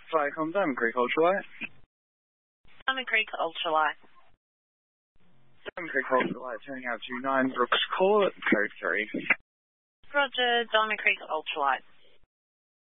Viacom Diamond Creek Ultralight. Diamond Creek Ultralight. Diamond Creek Ultralight turning out to 9 Brooks Court, code 3. Roger, Diamond Creek Ultralight.